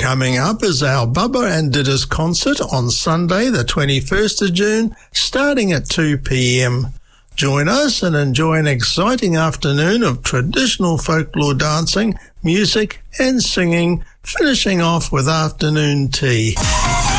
Coming up is our Bubba and Didders concert on Sunday, the 21st of June, starting at 2 p.m. Join us and enjoy an exciting afternoon of traditional folklore dancing, music and singing, finishing off with afternoon tea.